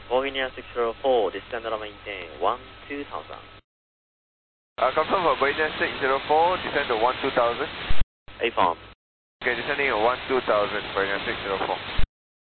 Bohemia 604, descend and maintain 12,000. Confirm for Bohemia 604, descend to 12,000. Affirm. Okay, descending at 12,000, Bohemia 604.